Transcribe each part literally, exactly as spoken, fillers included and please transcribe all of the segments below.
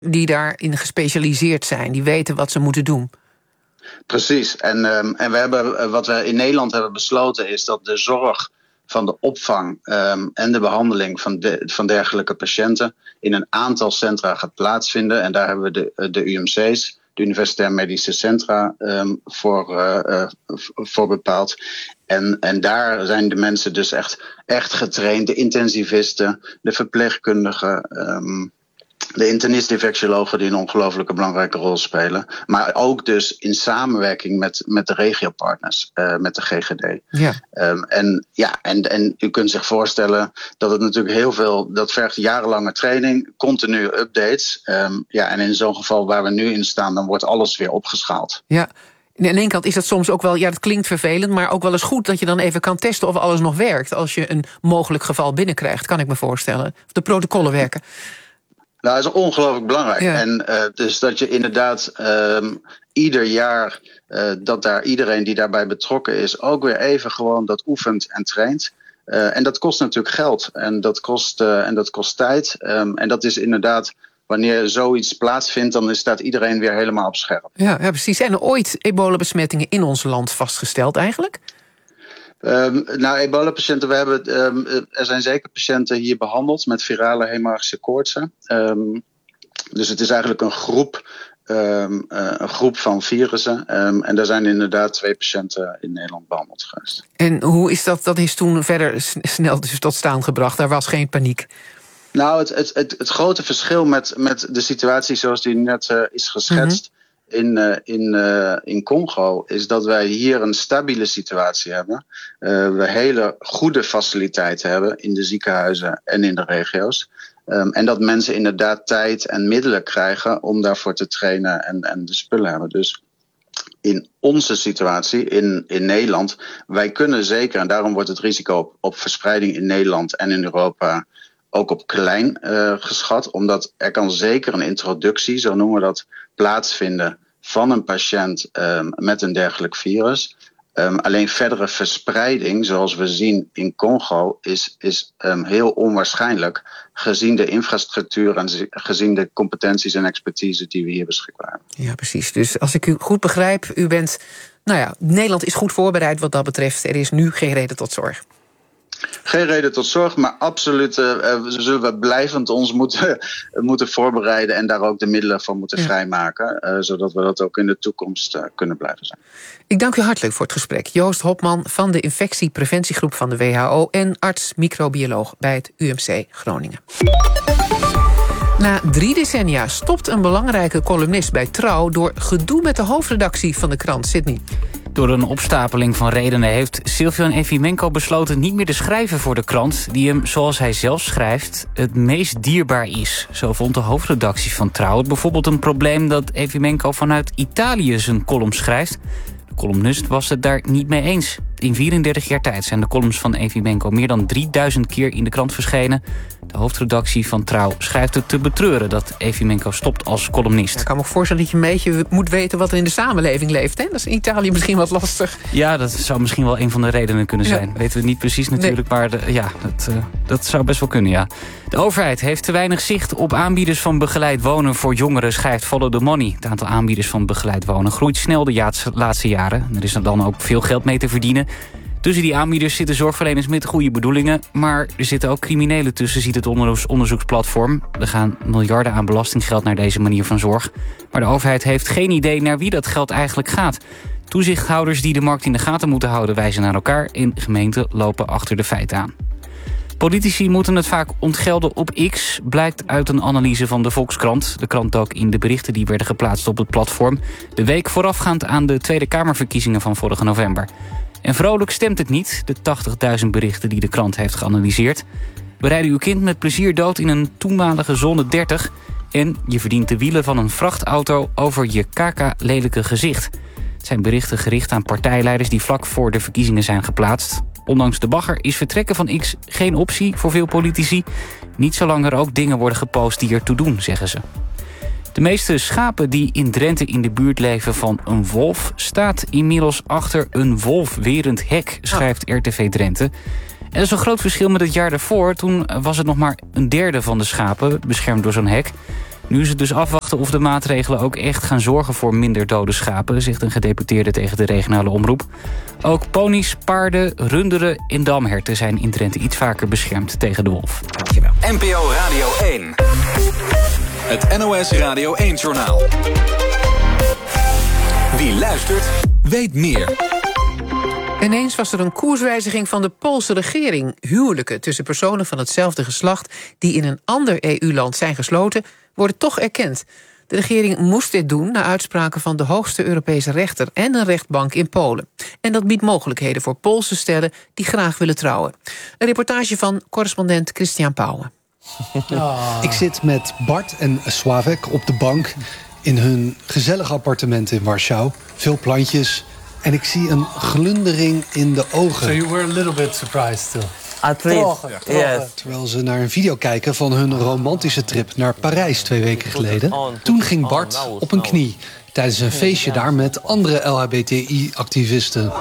die daarin gespecialiseerd zijn, die weten wat ze moeten doen. Precies. En, um, en we hebben, wat we in Nederland hebben besloten is dat de zorg van de opvang um, en de behandeling van, de, van dergelijke patiënten in een aantal centra gaat plaatsvinden. En daar hebben we de, de U M C's, de Universitair Medische Centra, um, voor, uh, uh, voor bepaald. En, en daar zijn de mensen dus echt, echt getraind, de intensivisten, de verpleegkundigen, um, de internist-infectiologen die een ongelooflijke belangrijke rol spelen. Maar ook dus in samenwerking met, met de regiopartners, uh, met de G G D. Ja. Um, en, ja, en, en u kunt zich voorstellen dat het natuurlijk heel veel, dat vergt jarenlange training, continue updates. Um, ja, en in zo'n geval waar we nu in staan, dan wordt alles weer opgeschaald. Ja. En aan de ene kant is dat soms ook wel, ja, dat klinkt vervelend, maar ook wel eens goed dat je dan even kan testen of alles nog werkt als je een mogelijk geval binnenkrijgt, kan ik me voorstellen. Of de protocollen werken. Nou, dat is ongelooflijk belangrijk. Ja. En uh, dus dat je inderdaad um, ieder jaar uh, dat daar iedereen die daarbij betrokken is ook weer even gewoon dat oefent en traint. Uh, en dat kost natuurlijk geld en dat kost, uh, en dat kost tijd. Um, en dat is inderdaad, wanneer zoiets plaatsvindt, dan staat iedereen weer helemaal op scherp. Ja, ja, precies. Zijn er ooit ebola-besmettingen in ons land vastgesteld eigenlijk? Um, nou, ebola-patiënten, we hebben, um, er zijn zeker patiënten hier behandeld met virale hemorragische koortsen. Um, dus het is eigenlijk een groep, um, uh, een groep van virussen. Um, en daar zijn inderdaad twee patiënten in Nederland behandeld geweest. En hoe is dat? Dat is toen verder snel dus tot staan gebracht. Daar was geen paniek. Nou, het, het, het, het grote verschil met, met de situatie zoals die net uh, is geschetst, Mm-hmm. In, uh, in, uh, in Congo is dat wij hier een stabiele situatie hebben. Uh, we hele goede faciliteiten hebben in de ziekenhuizen en in de regio's. Um, en dat mensen inderdaad tijd en middelen krijgen om daarvoor te trainen en, en de spullen hebben. Dus in onze situatie in, in Nederland, wij kunnen zeker, en daarom wordt het risico op, op verspreiding in Nederland en in Europa ook op klein uh, geschat. Omdat er kan zeker een introductie, zo noemen we dat, plaatsvinden van een patiënt um, met een dergelijk virus. Um, alleen verdere verspreiding, zoals we zien in Congo, is, is um, heel onwaarschijnlijk, gezien de infrastructuur en gezien de competenties en expertise die we hier beschikbaar hebben. Ja, precies. Dus als ik u goed begrijp, u bent, nou ja, Nederland is goed voorbereid wat dat betreft. Er is nu geen reden tot zorg. Geen reden tot zorg, maar absoluut uh, zullen we blijvend ons moeten, moeten voorbereiden en daar ook de middelen voor moeten ja. vrijmaken, uh, zodat we dat ook in de toekomst uh, kunnen blijven zijn. Ik dank u hartelijk voor het gesprek. Joost Hopman van de infectiepreventiegroep van de W H O en arts-microbioloog bij het U M C Groningen. Na drie decennia stopt een belangrijke columnist bij Trouw door gedoe met de hoofdredactie van de krant. Sydney. Door een opstapeling van redenen heeft Sylvian Efimenko besloten niet meer te schrijven voor de krant, die hem, zoals hij zelf schrijft, het meest dierbaar is. Zo vond de hoofdredactie van Trouw het bijvoorbeeld een probleem dat Efimenko vanuit Italië zijn column schrijft. De columnist was het daar niet mee eens. In vierendertig jaar tijd zijn de columns van Efimenko meer dan drieduizend keer in de krant verschenen. De hoofdredactie van Trouw schrijft het te betreuren dat Efimenko stopt als columnist. Ik kan me voorstellen dat je een beetje moet weten wat er in de samenleving leeft. Hè? Dat is in Italië misschien wat lastig. Ja, dat zou misschien wel een van de redenen kunnen zijn. Ja. Weten we niet precies natuurlijk, nee. maar de, ja, dat, uh, dat zou best wel kunnen, ja. De overheid heeft te weinig zicht op aanbieders van begeleid wonen voor jongeren, schrijft Follow the Money. Het aantal aanbieders van begeleid wonen groeit snel de laatste jaren. Er is er dan ook veel geld mee te verdienen. Tussen die aanbieders zitten zorgverleners met goede bedoelingen, maar er zitten ook criminelen tussen, ziet het onderzoeksplatform. Er gaan miljarden aan belastinggeld naar deze manier van zorg. Maar de overheid heeft geen idee naar wie dat geld eigenlijk gaat. Toezichthouders die de markt in de gaten moeten houden wijzen naar elkaar en gemeenten lopen achter de feiten aan. Politici moeten het vaak ontgelden op X, blijkt uit een analyse van de Volkskrant. De krant dook in de berichten die werden geplaatst op het platform de week voorafgaand aan de Tweede Kamerverkiezingen van vorige november. En vrolijk stemt het niet, de tachtigduizend berichten die de krant heeft geanalyseerd. Bereid uw kind met plezier dood in een toenmalige zone dertig... en je verdient de wielen van een vrachtauto over je kaka-lelijke gezicht. Het zijn berichten gericht aan partijleiders die vlak voor de verkiezingen zijn geplaatst. Ondanks de bagger is vertrekken van X geen optie voor veel politici. Niet zolang er ook dingen worden gepost die ertoe doen, zeggen ze. De meeste schapen die in Drenthe in de buurt leven van een wolf staat inmiddels achter een wolfwerend hek, schrijft R T V Drenthe. En dat is een groot verschil met het jaar daarvoor. Toen was het nog maar een derde van de schapen beschermd door zo'n hek. Nu is het dus afwachten of de maatregelen ook echt gaan zorgen voor minder dode schapen, zegt een gedeputeerde tegen de regionale omroep. Ook ponies, paarden, runderen en damherten zijn in Drenthe iets vaker beschermd tegen de wolf. Dankjewel. N P O Radio één. Het N O S Radio één-journaal. Wie luistert, weet meer. Ineens was er een koerswijziging van de Poolse regering. Huwelijken tussen personen van hetzelfde geslacht die in een ander E U-land zijn gesloten, worden toch erkend. De regering moest dit doen na uitspraken van de hoogste Europese rechter en een rechtbank in Polen. En dat biedt mogelijkheden voor Poolse stellen die graag willen trouwen. Een reportage van correspondent Christian Pauwen. Oh. Ik zit met Bart en Sławek op de bank in hun gezellig appartement in Warschau. Veel plantjes. En ik zie een glundering in de ogen. So you were a little bit surprised still? At least, yes. Terwijl ze naar een video kijken van hun romantische trip naar Parijs twee weken geleden. Toen ging Bart op een knie tijdens een feestje daar met andere L H B T I-activisten.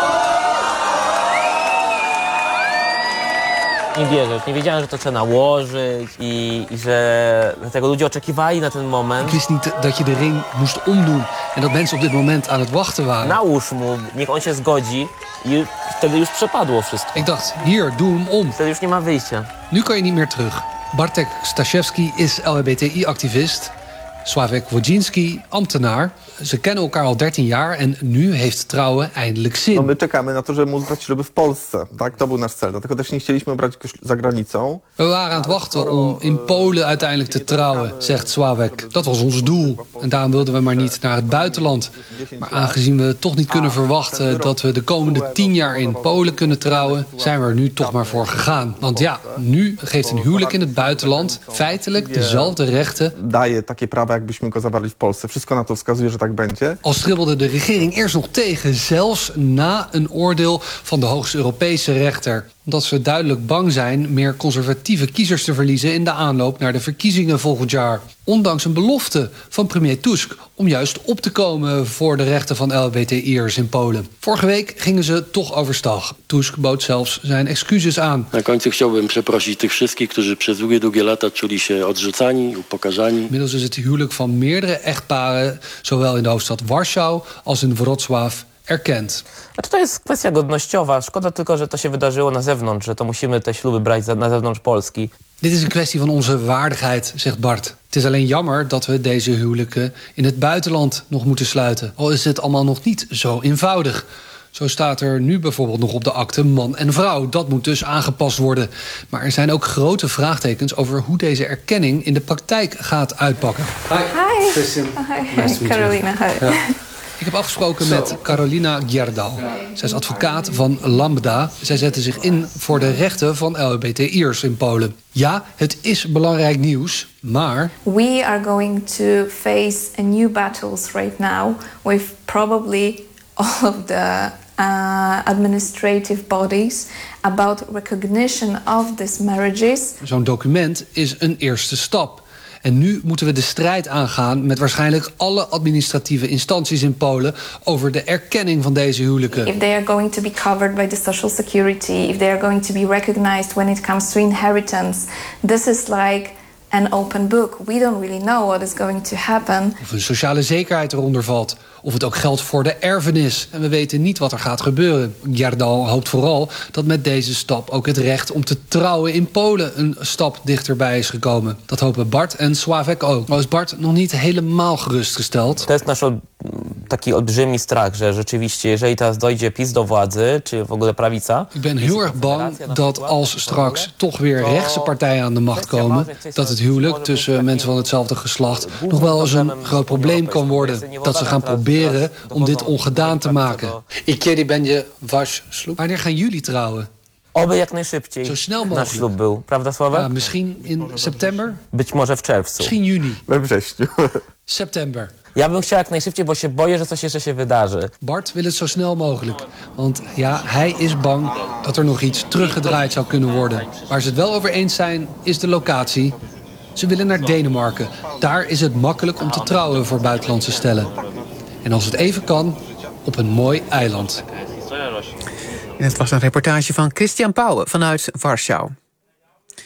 Nie wierzysz, nie wiedziałem, że to trzeba nałożyć i, i że dlatego ludzie oczekiwali na ten moment. Ik wist niet dat je de ring moest omdoen en dat mensen op dit moment aan het wachten waren. Nałóż mu, niech on się zgodzi i wtedy już przepadło wszystko. Ik dacht, hier, doe hem om. Wtedy już nie ma wyjścia. Nu kan je niet meer terug. Bartek Staszewski is L H B T I-activist. Sławek Wodzinski, ambtenaar. Ze kennen elkaar al dertien jaar en nu heeft trouwen eindelijk zin. No my czekamy na to, żeby móc brać śluby w Polsce. Tak, to był nasz cel. Dlatego też nie chcieliśmy brać za granicą. We waren aan het wachten om in Polen uiteindelijk te trouwen, zegt Sławek. Dat was ons doel. En daarom wilden we maar niet naar het buitenland. Maar aangezien we toch niet kunnen verwachten dat we de komende tien jaar in Polen kunnen trouwen, zijn we er nu toch maar voor gegaan. Want ja, nu geeft een huwelijk in het buitenland feitelijk dezelfde rechten. Daje takie prawa, jakbyśmy go zawarli w Polsce. Wszystko na to wskazuje, że tak będzie. Al stribbelde de regering eerst nog tegen, zelfs na een oordeel van de hoogste Europese rechter. Omdat ze duidelijk bang zijn meer conservatieve kiezers te verliezen in de aanloop naar de verkiezingen volgend jaar. Ondanks een belofte van premier Tusk om juist op te komen voor de rechten van L H B T I'ers in Polen. Vorige week gingen ze toch overstag. Tusk bood zelfs zijn excuses aan. Na końcu chciałbym przeprosić tych wszystkich, którzy przez długie, długie lata czuli się odrzucani, upokarzani. Inmiddels is het huwelijk van meerdere echtparen, zowel in de hoofdstad Warschau als in Wrocław, erkend. Znaczy to jest kwestia godnościowa. Szkoda tylko, że to się wydarzyło na zewnątrz, że to musimy te śluby brać na zewnątrz Polski. Dit is een kwestie van onze waardigheid, zegt Bart. Het is alleen jammer dat we deze huwelijken in het buitenland nog moeten sluiten. Al is het allemaal nog niet zo eenvoudig. Zo staat er nu bijvoorbeeld nog op de akte man en vrouw. Dat moet dus aangepast worden. Maar er zijn ook grote vraagtekens over hoe deze erkenning in de praktijk gaat uitpakken. Hi. Hi. Christian. Hi. Nice Carolina. Hi. Ja. Ik heb afgesproken met Karolina Gierdal. Zij is advocaat van Lambda. Zij zetten zich in voor de rechten van L H B T I'ers in Polen. Ja, het is belangrijk nieuws, maar we are going to face a new battles right now with probably all of the uh, administrative bodies about recognition of these marriages. Zo'n document is een eerste stap. En nu moeten we de strijd aangaan met waarschijnlijk alle administratieve instanties in Polen over de erkenning van deze huwelijken. If they are going to be covered by the social security, if they are going to be recognized when it comes to inheritance, this is like an open book. We don't really know what is going to happen. Of een sociale zekerheid eronder valt. Of het ook geldt voor de erfenis. En we weten niet wat er gaat gebeuren. Gierdal hoopt vooral dat met deze stap ook het recht om te trouwen in Polen een stap dichterbij is gekomen. Dat hopen Bart en Sławek ook. Maar is Bart nog niet helemaal gerustgesteld? To jest nasz taki olbrzymi strach, że rzeczywiście, jeżeli teraz dojdzie PiS do władzy, czy w ogóle prawica... Ik ben heel erg bang dat als straks toch weer rechtse partijen aan de macht komen, dat het huwelijk tussen mensen van hetzelfde geslacht nog wel eens een groot probleem kan worden. Dat ze gaan proberen om dit ongedaan te maken. I kiedy będzie wasz ślub? Wanneer gaan jullie trouwen? Oby jak najszybciej. Zo snel Nasz mogelijk. ślub był, prawda Sławek? Ja, misschien in september? Być może w czerwcu. Misschien juni. We wrześniu. September. Ja bym chciał jak najszybciej, bo się boję, że coś jeszcze się wydarzy. Bart wil het zo snel mogelijk. Want ja, hij is bang dat er nog iets teruggedraaid zou kunnen worden. Waar ze het wel over eens zijn, is de locatie. Ze willen naar Denemarken. Daar is het makkelijk om te trouwen voor buitenlandse stellen. En als het even kan, op een mooi eiland. En het was een reportage van Christian Pauwen vanuit Warschau.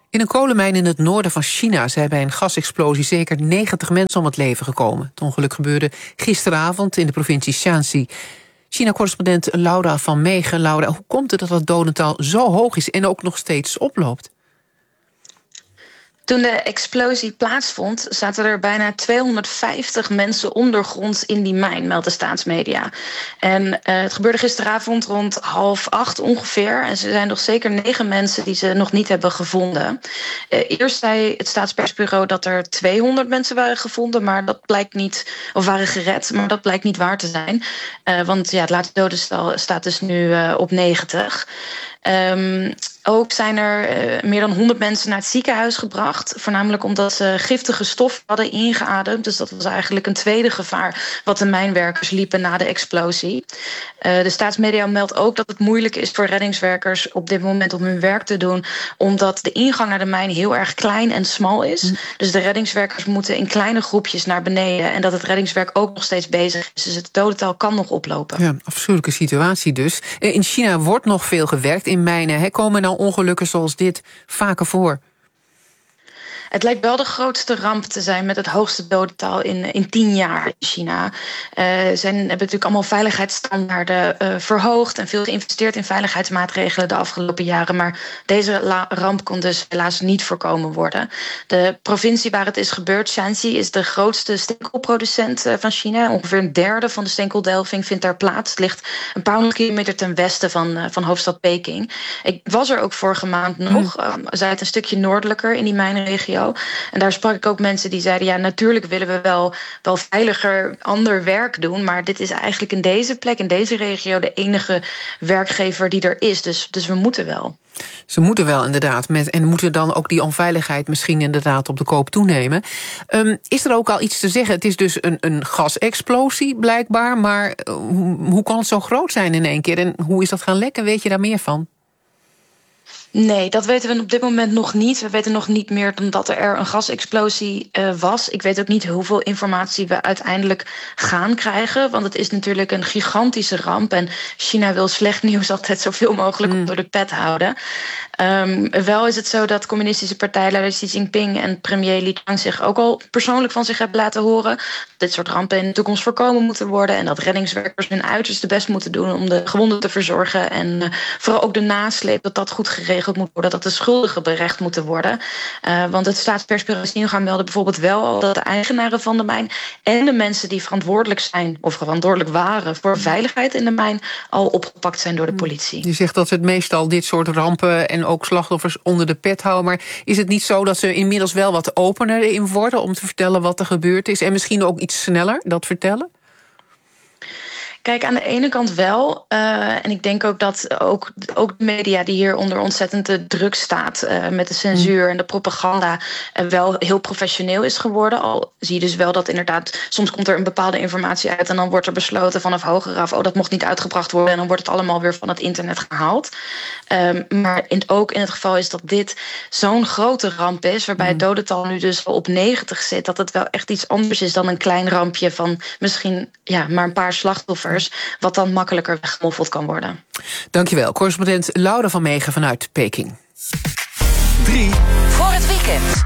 In een kolenmijn in het noorden van China zijn bij een gasexplosie zeker negentig mensen om het leven gekomen. Het ongeluk gebeurde gisteravond in de provincie Shanxi. China-correspondent Laura van Meegen. Laura, hoe komt het dat het dodental zo hoog is en ook nog steeds oploopt? Toen de explosie plaatsvond, zaten er bijna tweehonderdvijftig mensen ondergronds in die mijn, meldt de staatsmedia. En uh, het gebeurde gisteravond rond half acht ongeveer. En er zijn nog zeker negen mensen die ze nog niet hebben gevonden. Uh, eerst zei het staatspersbureau dat er tweehonderd mensen waren gevonden, maar dat blijkt niet, of waren gered, maar dat blijkt niet waar te zijn. Uh, want ja, het laatste dodenstal staat dus nu uh, op negentig. Um, ook zijn er uh, meer dan honderd mensen naar het ziekenhuis gebracht. Voornamelijk omdat ze giftige stof hadden ingeademd. Dus dat was eigenlijk een tweede gevaar wat de mijnwerkers liepen na de explosie. Uh, de staatsmedia meldt ook dat het moeilijk is voor reddingswerkers op dit moment om hun werk te doen. Omdat de ingang naar de mijn heel erg klein en smal is. Mm. Dus de reddingswerkers moeten in kleine groepjes naar beneden. En dat het reddingswerk ook nog steeds bezig is. Dus het dodental kan nog oplopen. Ja, afschuwelijke situatie dus. In China wordt nog veel gewerkt in mijnen. He, komen nou ongelukken zoals dit vaker voor? Het lijkt wel de grootste ramp te zijn met het hoogste dodental in, in tien jaar in China. Uh, zijn, hebben natuurlijk allemaal veiligheidsstandaarden uh, verhoogd en veel geïnvesteerd in veiligheidsmaatregelen de afgelopen jaren. Maar deze la- ramp kon dus helaas niet voorkomen worden. De provincie waar het is gebeurd, Shanxi, is de grootste steenkoolproducent uh, van China. Ongeveer een derde van de steenkooldelving vindt daar plaats. Het ligt een paar honderd kilometer ten westen van, uh, van hoofdstad Peking. Ik was er ook vorige maand nog. Uh, zij het een stukje noordelijker in die mijnregio. En daar sprak ik ook mensen die zeiden, ja, natuurlijk willen we wel, wel veiliger ander werk doen, maar dit is eigenlijk in deze plek, in deze regio, de enige werkgever die er is. Dus, dus we moeten wel. Ze moeten wel inderdaad. Met, en moeten dan ook die onveiligheid misschien inderdaad op de koop toenemen. Um, is er ook al iets te zeggen? Het is dus een, een gasexplosie blijkbaar, maar uh, hoe, hoe kan het zo groot zijn in één keer? En hoe is dat gaan lekken? Weet je daar meer van? Nee, dat weten we op dit moment nog niet. We weten nog niet meer dan dat er een gasexplosie uh, was. Ik weet ook niet hoeveel informatie we uiteindelijk gaan krijgen. Want het is natuurlijk een gigantische ramp. En China wil slecht nieuws altijd zoveel mogelijk mm. onder de pet houden. Um, wel is het zo dat communistische partijleider Xi Jinping en premier Li Qiang zich ook al persoonlijk van zich hebben laten horen. Dat dit soort rampen in de toekomst voorkomen moeten worden. En dat reddingswerkers hun uiterste best moeten doen om de gewonden te verzorgen. En uh, vooral ook de nasleep, dat dat goed geregeld moet worden, dat de schuldigen berecht moeten worden. Uh, want het staatspersbureau gaan melden bijvoorbeeld wel al dat de eigenaren van de mijn en de mensen die verantwoordelijk zijn of verantwoordelijk waren voor veiligheid in de mijn al opgepakt zijn door de politie. Je zegt dat ze het meestal dit soort rampen en ook slachtoffers onder de pet houden, maar is het niet zo dat ze inmiddels wel wat opener in worden om te vertellen wat er gebeurd is en misschien ook iets sneller dat vertellen? Kijk, aan de ene kant wel. Uh, en ik denk ook dat ook, ook de media die hier onder ontzettende druk staat Uh, met de censuur en de propaganda Uh, wel heel professioneel is geworden. Al zie je dus wel dat inderdaad soms komt er een bepaalde informatie uit en dan wordt er besloten vanaf hoger af, oh, dat mocht niet uitgebracht worden en dan wordt het allemaal weer van het internet gehaald. Um, maar in, ook in het geval is dat dit zo'n grote ramp is, waarbij het dodental nu dus al op negentig zit, dat het wel echt iets anders is dan een klein rampje van misschien ja, maar een paar slachtoffers, wat dan makkelijker weggemoffeld kan worden. Dankjewel, correspondent Laura van Meegen vanuit Peking. drie voor het weekend.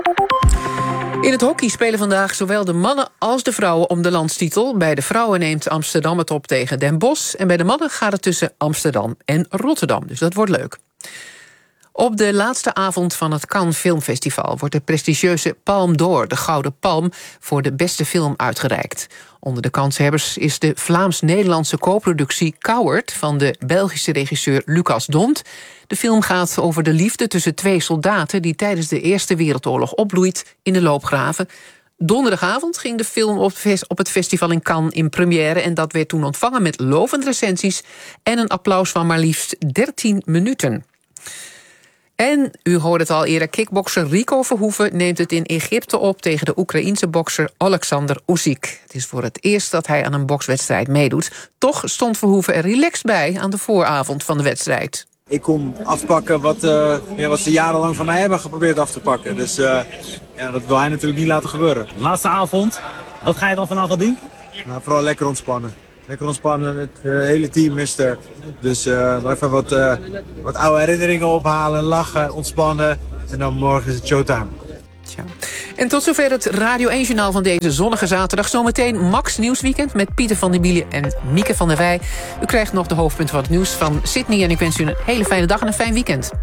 In het hockey spelen vandaag zowel de mannen als de vrouwen om de landstitel. Bij de vrouwen neemt Amsterdam het op tegen Den Bosch en bij de mannen gaat het tussen Amsterdam en Rotterdam. Dus dat wordt leuk. Op de laatste avond van het Cannes Filmfestival wordt de prestigieuze Palme d'Or, de Gouden Palm, voor de beste film uitgereikt. Onder de kanshebbers is de Vlaams-Nederlandse co-productie Coward van de Belgische regisseur Lucas Dont. De film gaat over de liefde tussen twee soldaten die tijdens de Eerste Wereldoorlog opbloeit in de loopgraven. Donderdagavond ging de film op het festival in Cannes in première en dat werd toen ontvangen met lovende recensies en een applaus van maar liefst dertien minuten. En, u hoorde het al eerder, kickbokser Rico Verhoeven neemt het in Egypte op tegen de Oekraïense bokser Alexander Usyk. Het is voor het eerst dat hij aan een bokswedstrijd meedoet. Toch stond Verhoeven er relaxed bij aan de vooravond van de wedstrijd. Ik kom afpakken wat, uh, ja, wat ze jarenlang van mij hebben geprobeerd af te pakken. Dus uh, ja, dat wil hij natuurlijk niet laten gebeuren. Laatste avond, wat ga je dan vanavond doen? Nou, vooral lekker ontspannen. Lekker ontspannen, het uh, hele team is er. Dus uh, even wat, uh, wat oude herinneringen ophalen, lachen, ontspannen. En dan morgen is het showtime. Tja. En tot zover het Radio één-journaal van deze zonnige zaterdag. Zometeen Max Nieuwsweekend met Pieter van der Wielen en Mieke van der Wij. U krijgt nog de hoofdpunten van het nieuws van Sydney. En ik wens u een hele fijne dag en een fijn weekend.